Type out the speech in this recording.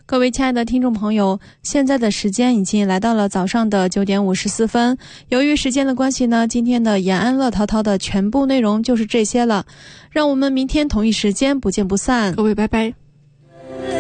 各位亲爱的听众朋友，现在的时间已经来到了早上的9点54分。由于时间的关系呢，今天的延安乐淘淘的全部内容就是这些了。让我们明天同一时间不见不散。 各位拜拜。